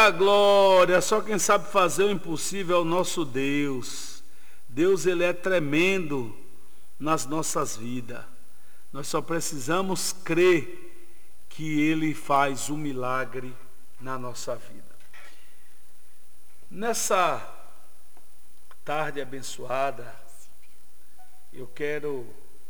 Eita glória! Só quem sabe fazer o impossível é o nosso Deus. Deus, Ele é tremendo nas nossas vidas. Nós só precisamos crer que Ele faz um milagre na nossa vida. Nessa tarde abençoada, eu quero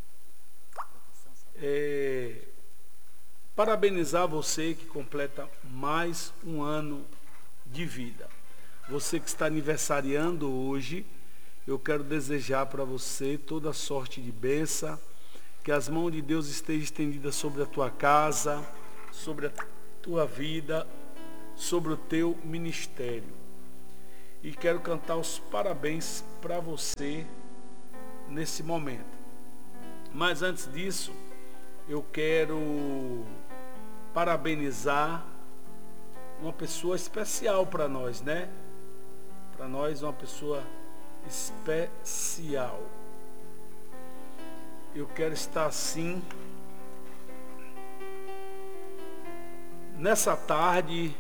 parabenizar você que completa mais um ano de vida. Você que está aniversariando hoje, eu quero desejar para você toda sorte de bênção, que as mãos de Deus estejam estendidas sobre a tua casa, sobre a tua vida, sobre o teu ministério. E quero cantar os parabéns para você nesse momento. Mas antes disso, eu quero parabenizar uma pessoa especial para nós, né? Para nós, uma pessoa especial. Eu quero estar assim, nessa tarde,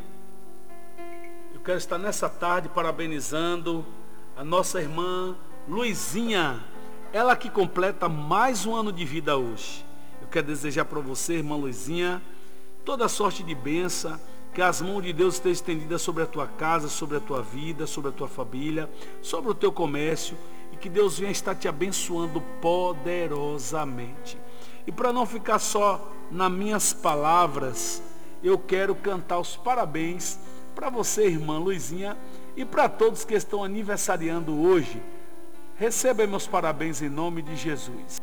parabenizando a nossa irmã Luizinha, ela que completa mais um ano de vida hoje. Eu quero desejar para você, irmã Luizinha, toda sorte de bênção, que as mãos de Deus estejam estendidas sobre a tua casa, sobre a tua vida, sobre a tua família, sobre o teu comércio, e que Deus venha estar te abençoando poderosamente. E para não ficar só nas minhas palavras, eu quero cantar os parabéns para você, irmã Luizinha, e para todos que estão aniversariando hoje. Receba meus parabéns em nome de Jesus.